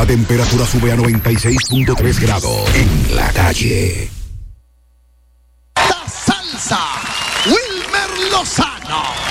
La temperatura sube a 96.3 grados en la calle. La salsa, Wilmer Lozano.